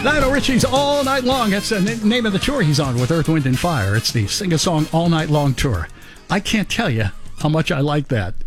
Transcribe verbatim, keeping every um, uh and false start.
Lionel Richie's All Night Long. That's the na- name of the tour he's on with Earth, Wind and Fire. It's the Sing a Song All Night Long tour. I can't tell you how much I like that.